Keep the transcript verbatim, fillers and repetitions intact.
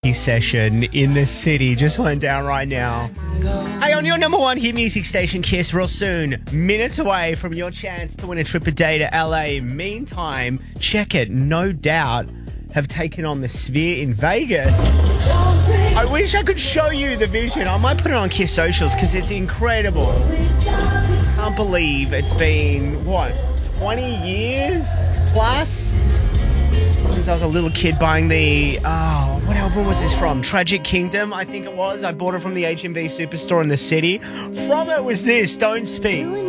karaoke session in the city just went down right now. Hey, on your number one hit music station, Kiss, real soon, minutes away from your chance to win a trip a day to L A. Meantime, check it, No Doubt have taken on the Sphere in Vegas. I wish I could show you the vision. I might put it on Kiss socials because it's incredible. Can't believe it's been, what, twenty years plus since I was a little kid buying the, oh, what album was this from? Tragic Kingdom, I think it was. I bought it from the H M V Superstore in the city. From it was this, Don't Speak.